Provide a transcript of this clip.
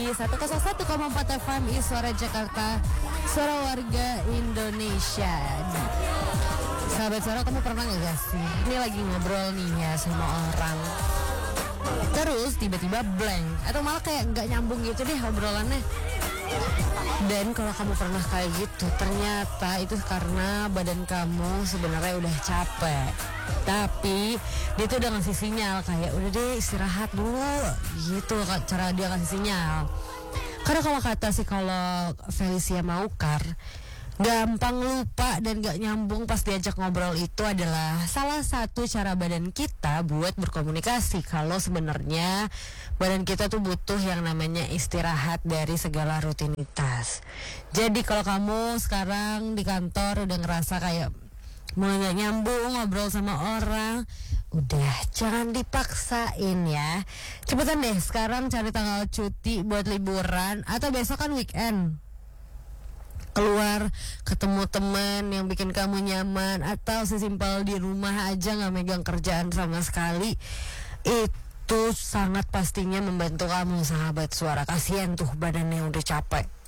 di 101,4 FM Suara Jakarta, suara warga Indonesia. Sahabat suara, kamu pernah gak sih ini lagi ngobrol nih ya sama orang, terus tiba-tiba blank atau malah kayak nggak nyambung gitu deh obrolannya. Dan kalau kamu pernah kayak gitu, ternyata itu karena badan kamu sebenarnya udah capek, tapi dia tuh udah ngasih sinyal kayak udah deh istirahat dulu gitu, cara dia ngasih sinyal. Karena kalau kata psikolog Felicia Maukar, gampang lupa dan gak nyambung pas diajak ngobrol itu adalah salah satu cara badan kita buat berkomunikasi kalau sebenarnya badan kita tuh butuh yang namanya istirahat dari segala rutinitas. Jadi kalau kamu sekarang di kantor udah ngerasa kayak mulai gak nyambung ngobrol sama orang, udah jangan dipaksain ya. Cepetan deh sekarang cari tanggal cuti buat liburan atau besok kan weekend. Keluar ketemu teman yang bikin kamu nyaman, atau sesimpel di rumah aja gak megang kerjaan sama sekali. Itu sangat pastinya membantu kamu sahabat suara. Kasihan tuh badannya udah capek.